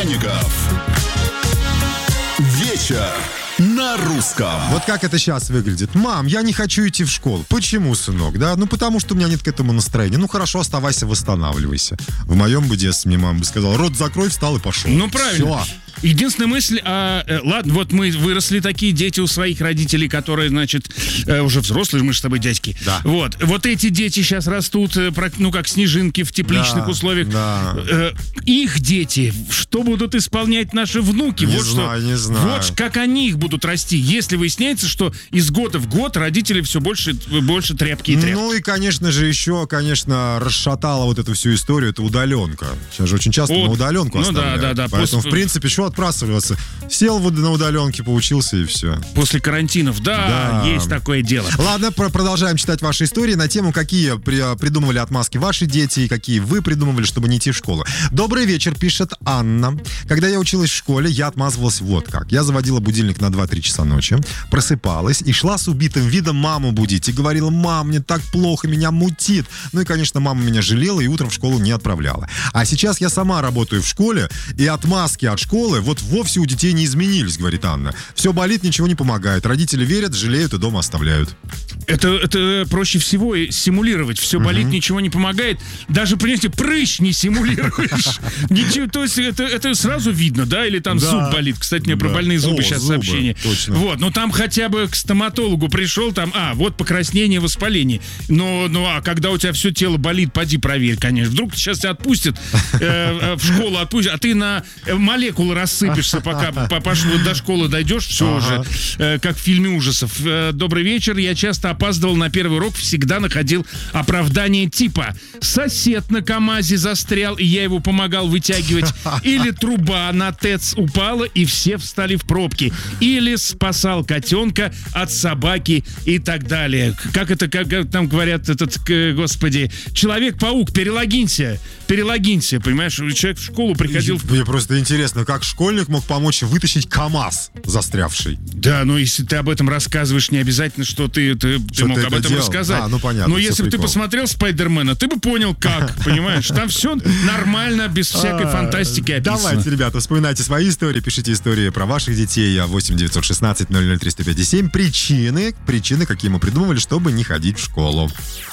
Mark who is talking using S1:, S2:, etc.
S1: Овсянников. Вечер на русском.
S2: Вот как это сейчас выглядит. Мам, я не хочу идти в школу. Почему, сынок? Да, ну потому что у меня нет к этому настроения. Ну хорошо, оставайся, восстанавливайся. В моем бы детстве мне мама бы сказала: рот закрой, встал и пошел.
S3: Ну правильно.
S2: Все.
S3: Единственная мысль, ладно, вот мы выросли такие дети у своих родителей, которые, значит, уже взрослые, мы же с тобой дядьки.
S2: Да.
S3: Вот эти дети сейчас растут, ну, как снежинки в тепличных условиях.
S2: Да.
S3: Их дети, что будут исполнять наши внуки?
S2: Не знаю.
S3: Вот как они их будут расти, если выясняется, что из года в год родители все больше тряпки и тряпки.
S2: Ну и, конечно же, еще, расшатала вот эту всю историю, это удаленка. Сейчас же очень часто на удаленку оставляют.
S3: Да.
S2: Поэтому, в принципе, что отпрасываться? Сел на удаленке, поучился и все.
S3: После карантинов, да, есть такое дело.
S2: Ладно, продолжаем читать ваши истории на тему, какие придумывали отмазки ваши дети и какие вы придумывали, чтобы не идти в школу. Добрый вечер, пишет Анна. Когда я училась в школе, я отмазывалась вот как. Я заводила будильник на 2-3 часа ночи, просыпалась и шла с убитым видом маму будить. И говорила: мам, мне так плохо, меня мутит. Ну и, конечно, мама меня жалела и утром в школу не отправляла. А сейчас я сама работаю в школе, и отмазки от школы вот вовсе у детей не изменились, говорит Анна. Все болит, ничего не помогает. Родители верят, жалеют и дома оставляют.
S3: Это проще всего симулировать. Все болит, ничего не помогает. Даже, понимаете, прыщ не симулируешь. Ничего, то есть это сразу видно, да? Или там зуб болит. Кстати, мне про больные зубы сейчас сообщение.
S2: Точно.
S3: Вот, но там хотя бы к стоматологу пришел, там, вот покраснение, воспаление. А когда у тебя все тело болит, поди проверь, конечно. Вдруг сейчас тебя отпустят, в школу отпустят, а ты на молекулы рассыпешься, пока до школы дойдешь, все уже, как в фильме ужасов. Добрый вечер, я часто опаздывал на первый урок, всегда находил оправдание типа: сосед на КамАЗе застрял, и я его помогал вытягивать, или труба на ТЭЦ упала, и все встали в пробки, или спасал котенка от собаки и так далее. Как там говорят, господи, Человек-паук, перелогинься, понимаешь, человек в школу приходил.
S2: Мне просто интересно, как школьник мог помочь вытащить КамАЗ застрявший?
S3: Да, но если ты об этом рассказываешь, не обязательно, что ты мог об этом рассказать.
S2: Ну понятно.
S3: Но если бы ты посмотрел Спайдермена, ты бы понял, как, понимаешь? Там все нормально, без всякой фантастики описано.
S2: Давайте, ребята, вспоминайте свои истории, пишите истории про ваших детей. 8 916 00 305 7. Причины, какие мы придумывали, чтобы не ходить в школу.